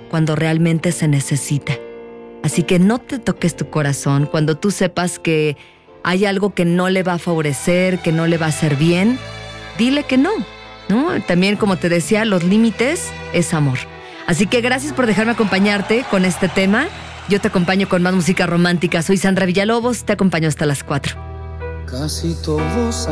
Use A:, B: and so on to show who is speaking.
A: cuando realmente se necesita. Así que no te toques tu corazón cuando tú sepas que hay algo que no le va a favorecer, que no le va a hacer bien. Dile que no, ¿no? También, como te decía, los límites es amor. Así que gracias por dejarme acompañarte con este tema. Yo te acompaño con más música romántica. Soy Sandra Villalobos, te acompaño hasta las 4.
B: Casi todos